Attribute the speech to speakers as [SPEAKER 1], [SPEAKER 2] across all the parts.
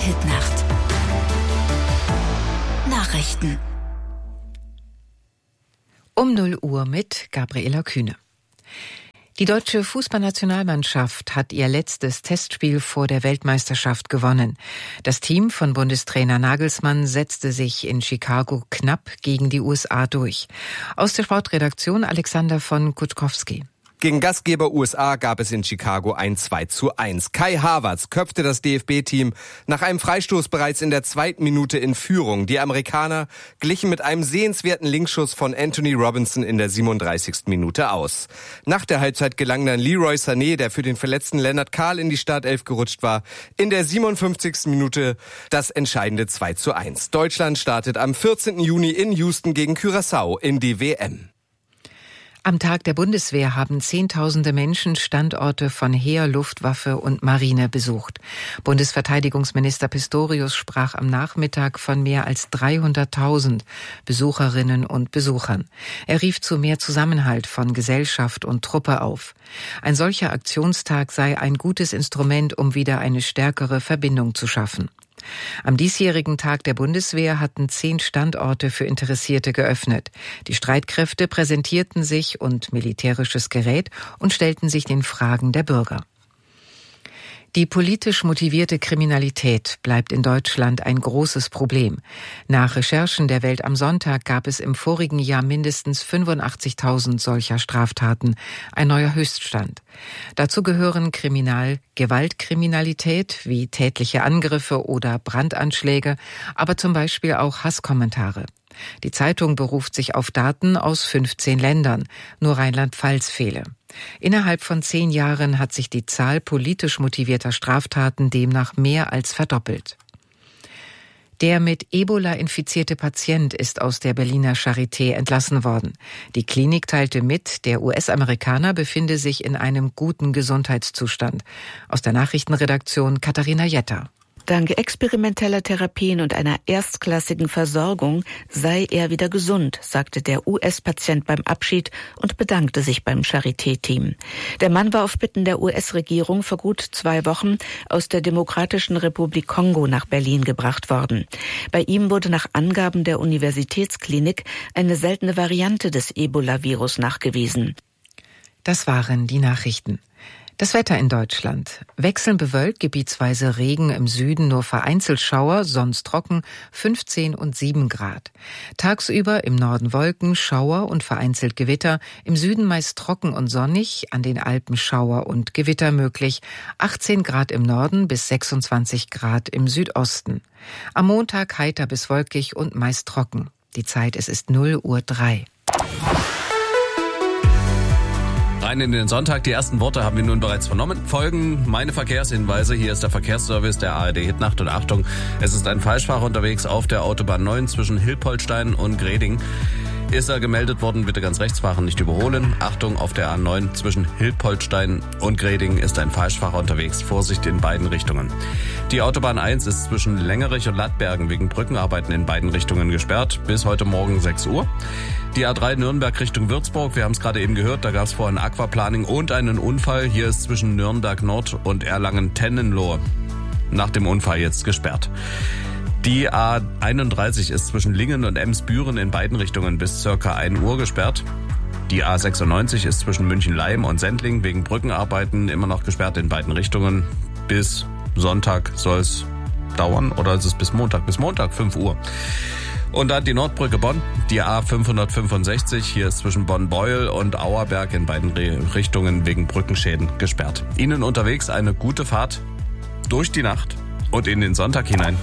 [SPEAKER 1] Hitnacht. Nachrichten.
[SPEAKER 2] Um 0 Uhr mit Gabriela Kühne. Die deutsche Fußballnationalmannschaft hat ihr letztes Testspiel vor der Weltmeisterschaft gewonnen. Das Team von Bundestrainer Nagelsmann setzte sich in Chicago knapp gegen die USA durch. Aus der Sportredaktion Alexander von Kutkowski.
[SPEAKER 3] Gegen Gastgeber USA gab es in Chicago ein 2:1. Kai Havertz köpfte das DFB-Team nach einem Freistoß bereits in der 2. Minute in Führung. Die Amerikaner glichen mit einem sehenswerten Linksschuss von Anthony Robinson in der 37. Minute aus. Nach der Halbzeit gelang dann Leroy Sané, der für den verletzten Lennart Kahl in die Startelf gerutscht war, in der 57. Minute das entscheidende 2:1. Deutschland startet am 14. Juni in Houston gegen Curaçao in die WM.
[SPEAKER 2] Am Tag der Bundeswehr haben Zehntausende Menschen Standorte von Heer, Luftwaffe und Marine besucht. Bundesverteidigungsminister Pistorius sprach am Nachmittag von mehr als 300.000 Besucherinnen und Besuchern. Er rief zu mehr Zusammenhalt von Gesellschaft und Truppe auf. Ein solcher Aktionstag sei ein gutes Instrument, um wieder eine stärkere Verbindung zu schaffen. Am diesjährigen Tag der Bundeswehr hatten 10 Standorte für Interessierte geöffnet. Die Streitkräfte präsentierten sich und militärisches Gerät und stellten sich den Fragen der Bürger. Die politisch motivierte Kriminalität bleibt in Deutschland ein großes Problem. Nach Recherchen der Welt am Sonntag gab es im vorigen Jahr mindestens 85.000 solcher Straftaten, ein neuer Höchststand. Dazu gehören Gewaltkriminalität wie tätliche Angriffe oder Brandanschläge, aber zum Beispiel auch Hasskommentare. Die Zeitung beruft sich auf Daten aus 15 Ländern, nur Rheinland-Pfalz fehle. Innerhalb von 10 Jahren hat sich die Zahl politisch motivierter Straftaten demnach mehr als verdoppelt. Der mit Ebola infizierte Patient ist aus der Berliner Charité entlassen worden. Die Klinik teilte mit, der US-Amerikaner befinde sich in einem guten Gesundheitszustand. Aus der Nachrichtenredaktion Katharina Jetter.
[SPEAKER 4] Dank experimenteller Therapien und einer erstklassigen Versorgung sei er wieder gesund, sagte der US-Patient beim Abschied und bedankte sich beim Charité-Team. Der Mann war auf Bitten der US-Regierung vor gut 2 Wochen aus der Demokratischen Republik Kongo nach Berlin gebracht worden. Bei ihm wurde nach Angaben der Universitätsklinik eine seltene Variante des Ebola-Virus nachgewiesen.
[SPEAKER 2] Das waren die Nachrichten. Das Wetter in Deutschland. Wechselnd bewölkt, gebietsweise Regen, im Süden nur vereinzelt Schauer, sonst trocken, 15 und 7 Grad. Tagsüber im Norden Wolken, Schauer und vereinzelt Gewitter, im Süden meist trocken und sonnig, an den Alpen Schauer und Gewitter möglich, 18 Grad im Norden bis 26 Grad im Südosten. Am Montag heiter bis wolkig und meist trocken. Die Zeit, es ist 0:03 Uhr.
[SPEAKER 5] Rein in den Sonntag. Die ersten Worte haben wir nun bereits vernommen. Folgen meine Verkehrshinweise. Hier ist der Verkehrsservice der ARD Hitnacht. Und Achtung, es ist ein Falschfahrer unterwegs auf der Autobahn 9 zwischen Hilpoltstein und Greding. Ist er gemeldet worden, bitte ganz rechts fahren, nicht überholen. Achtung, auf der A9 zwischen Hilpoltstein und Greding ist ein Falschfahrer unterwegs. Vorsicht in beiden Richtungen. Die Autobahn 1 ist zwischen Längerich und Lattbergen wegen Brückenarbeiten in beiden Richtungen gesperrt. Bis heute Morgen 6 Uhr. Die A3 Nürnberg Richtung Würzburg, wir haben es gerade eben gehört, da gab es vorhin Aquaplaning und einen Unfall. Hier ist zwischen Nürnberg Nord und Erlangen-Tennenlohe nach dem Unfall jetzt gesperrt. Die A31 ist zwischen Lingen und Emsbüren in beiden Richtungen bis ca. 1 Uhr gesperrt. Die A96 ist zwischen München-Leim und Sendling wegen Brückenarbeiten immer noch gesperrt in beiden Richtungen. Bis Sonntag soll es dauern oder ist es bis Montag? Bis Montag 5 Uhr. Und dann die Nordbrücke Bonn, die A565, hier ist zwischen Bonn-Beuel und Auerberg in beiden Richtungen wegen Brückenschäden gesperrt. Ihnen unterwegs eine gute Fahrt durch die Nacht und in den Sonntag hinein.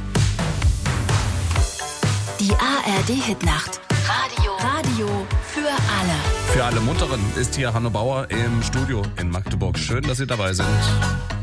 [SPEAKER 1] Die ARD Hitnacht. Radio für alle.
[SPEAKER 5] Für alle Munteren ist hier Hanno Bauer im Studio in Magdeburg. Schön, dass Sie dabei sind.